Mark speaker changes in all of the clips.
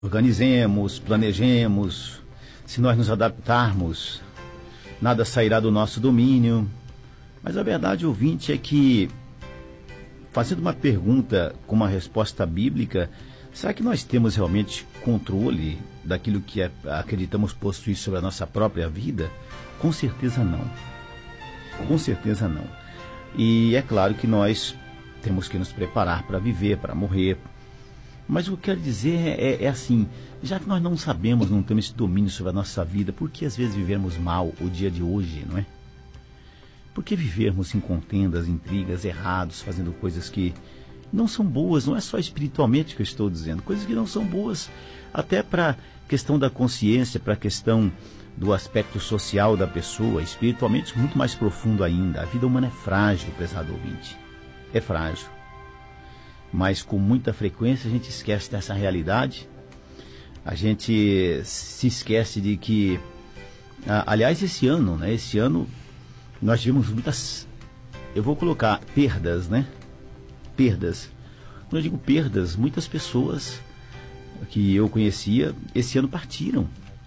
Speaker 1: Organizemos, planejemos, se nós nos adaptarmos, nada sairá do nosso domínio. Mas a verdade, ouvinte, é que, fazendo uma pergunta com uma resposta bíblica, será que nós temos realmente controle daquilo que acreditamos possuir sobre a nossa própria vida? Com certeza não. Com certeza não. E é claro que nós temos que nos preparar para viver, para morrer. Mas o que eu quero dizer é assim, já que nós não sabemos, não temos esse domínio sobre a nossa vida, por que às vezes vivermos mal o dia de hoje, não é? Por que vivermos em contendas, intrigas, errados, fazendo coisas que não são boas? Não é só espiritualmente que eu estou dizendo, coisas que não são boas até para a questão da consciência, para a questão do aspecto social da pessoa, espiritualmente muito mais profundo ainda. A vida humana é frágil, prezado ouvinte, é frágil. Mas com muita frequência a gente esquece dessa realidade, a gente se esquece de que, aliás, esse ano nós tivemos muitas, eu vou colocar perdas, né? Perdas. Quando eu digo perdas, muitas pessoas que eu conhecia esse ano partiram,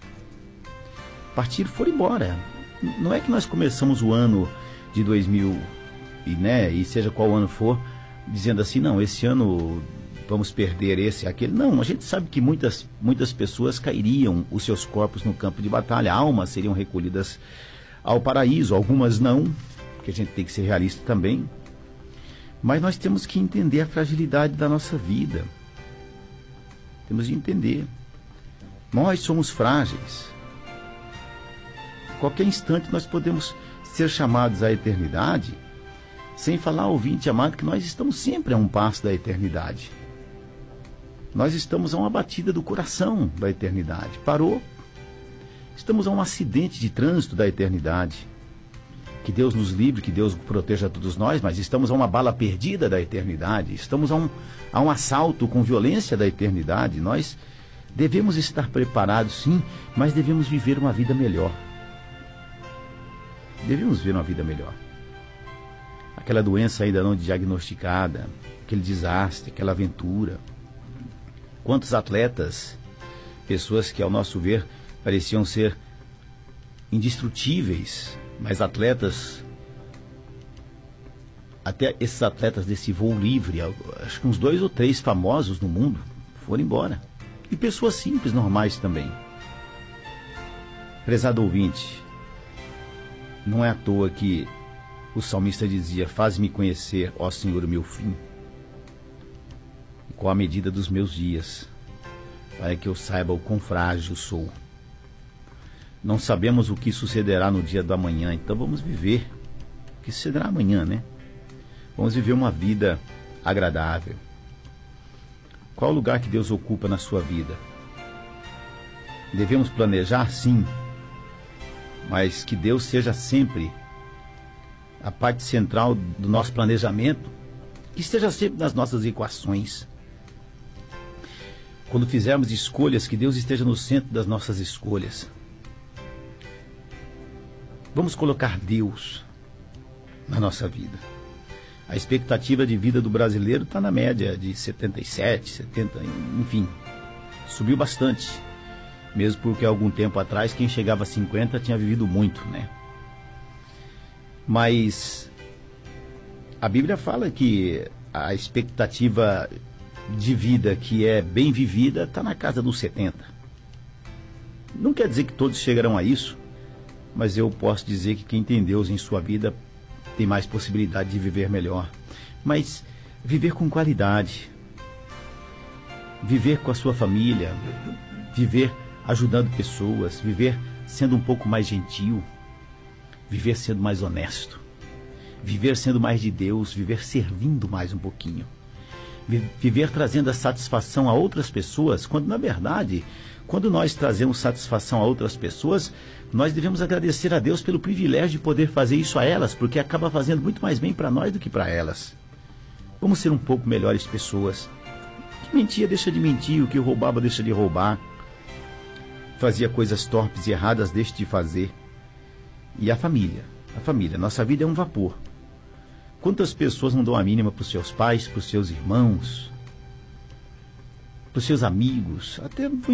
Speaker 1: foram embora. Não é que nós começamos o ano de 2000 e seja qual ano for, dizendo assim, não, esse ano vamos perder esse e aquele. Não, a gente sabe que muitas pessoas cairiam os seus corpos no campo de batalha, almas seriam recolhidas ao paraíso, algumas não, porque a gente tem que ser realista também. Mas nós temos que entender a fragilidade da nossa vida. Temos de entender. Nós somos frágeis. Qualquer instante nós podemos ser chamados à eternidade. Sem falar, ouvinte amado, que nós estamos sempre a um passo da eternidade. Nós estamos a uma batida do coração da eternidade. Parou. Estamos a um acidente de trânsito da eternidade. Que Deus nos livre, que Deus proteja todos nós, mas estamos a uma bala perdida da eternidade. Estamos a um assalto com violência da eternidade. Nós devemos estar preparados, sim, mas devemos viver uma vida melhor. Devemos viver uma vida melhor. Aquela doença ainda não diagnosticada, aquele desastre, aquela aventura. Quantos atletas, pessoas que ao nosso ver pareciam ser indestrutíveis, mas atletas, até esses atletas desse voo livre, acho que uns 2 ou 3 famosos no mundo foram embora. E pessoas simples, normais também. Prezado ouvinte, não é à toa que o salmista dizia, faz-me conhecer, ó Senhor, o meu fim, e qual a medida dos meus dias, para que eu saiba o quão frágil sou. Não sabemos o que sucederá no dia do amanhã, então vamos viver o que sucederá amanhã, né? Vamos viver uma vida agradável. Qual o lugar que Deus ocupa na sua vida? Devemos planejar, sim, mas que Deus seja sempre a parte central do nosso planejamento, que esteja sempre nas nossas equações. Quando fizermos escolhas, que Deus esteja no centro das nossas escolhas. Vamos colocar Deus na nossa vida. A expectativa de vida do brasileiro está na média de 77, 70, enfim, subiu bastante. Mesmo porque há algum tempo atrás, quem chegava a 50 tinha vivido muito, né? Mas a Bíblia fala que a expectativa de vida que é bem vivida está na casa dos 70. Não quer dizer que todos chegarão a isso, mas eu posso dizer que quem tem Deus em sua vida tem mais possibilidade de viver melhor. Mas viver com qualidade, viver com a sua família, viver ajudando pessoas, viver sendo um pouco mais gentil, viver sendo mais honesto, viver sendo mais de Deus, viver servindo mais um pouquinho, viver trazendo a satisfação a outras pessoas, quando na verdade, quando nós trazemos satisfação a outras pessoas, nós devemos agradecer a Deus pelo privilégio de poder fazer isso a elas, porque acaba fazendo muito mais bem para nós do que para elas. Vamos ser um pouco melhores pessoas. O que mentia deixa de mentir, o que roubava deixa de roubar, fazia coisas torpes e erradas deixa de fazer. E a família, nossa vida é um vapor. Quantas pessoas não dão a mínima para os seus pais, para os seus irmãos, para os seus amigos, até